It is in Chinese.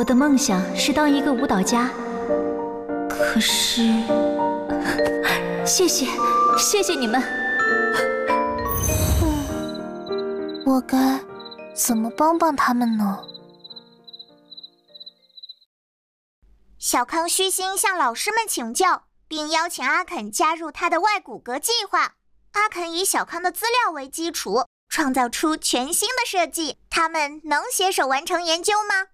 我的梦想是当一个舞蹈家，可是，谢谢你们。 我该怎么帮帮他们呢？ 小康虚心向老师们请教，并邀请阿肯加入他的外骨骼计划。阿肯以小康的资料为基础，创造出全新的设计。他们能携手完成研究吗？